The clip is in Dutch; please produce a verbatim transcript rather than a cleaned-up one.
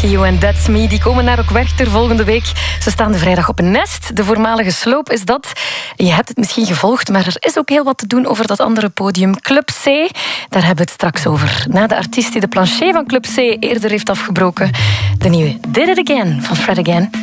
Lucky You en That's Me. Die komen naar ook Werchter volgende week. Ze staan de vrijdag op een nest. De voormalige sloop is dat. Je hebt het misschien gevolgd, maar er is ook heel wat te doen over dat andere podium. Club C, daar hebben we het straks over. Na de artiest die de plancher van Club C eerder heeft afgebroken. De nieuwe Did It Again van Fred Again.